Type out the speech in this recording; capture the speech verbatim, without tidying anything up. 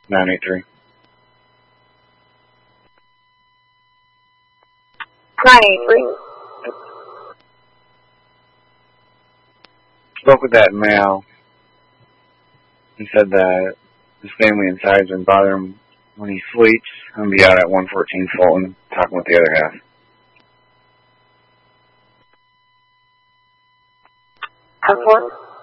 nine eight three. nine eight three. Spoke with that male. He said that his family inside's been bothering him when he sleeps. I'm going to be out at one fourteen Fulton talking with the other half. ten four.